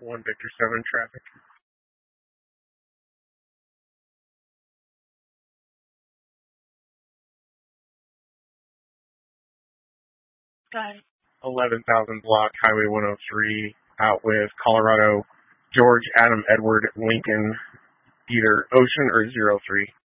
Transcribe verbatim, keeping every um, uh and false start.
one Victor seven traffic. Go ahead. eleven thousand block, Highway one oh three, out with Colorado, George Adam Edward Lincoln, either Ocean or zero three.